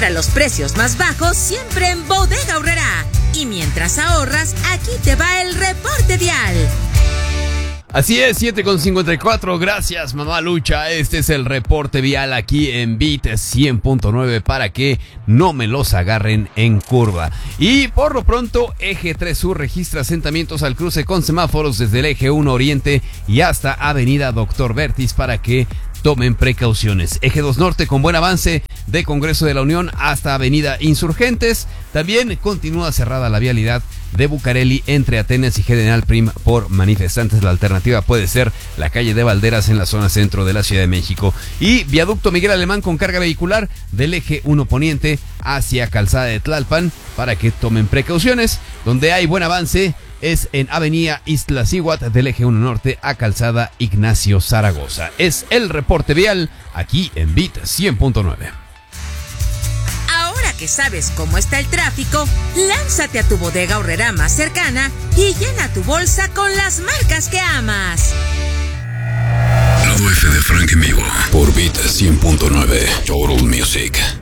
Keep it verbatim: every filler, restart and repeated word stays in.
Encuentra los precios más bajos siempre en Bodega Aurrerá. Y mientras ahorras, aquí te va el reporte vial. Así es, siete con cincuenta y cuatro, gracias mamá Lucha, este es el reporte vial aquí en Beat cien punto nueve para que no me los agarren en curva. Y por lo pronto, Eje tres Sur registra asentamientos al cruce con semáforos desde el Eje uno Oriente y hasta Avenida Doctor Vertis para que tomen precauciones. Eje dos Norte con buen avance de Congreso de la Unión hasta Avenida Insurgentes. También continúa cerrada la vialidad de Bucareli entre Atenas y General Prim por manifestantes. La alternativa puede ser la calle de Valderas en la zona centro de la Ciudad de México. Y viaducto Miguel Alemán con carga vehicular del Eje uno Poniente hacia Calzada de Tlalpan para que tomen precauciones. Donde hay buen avance es en Avenida Iztaccíhuatl del Eje uno Norte a Calzada Ignacio Zaragoza. Es el reporte vial aquí en Beat cien punto nueve. Ahora que sabes cómo está el tráfico, lánzate a tu Bodega Aurrerá más cercana y llena tu bolsa con las marcas que amas. Lado F de Frank en vivo por Beat cien punto nueve. Total Music.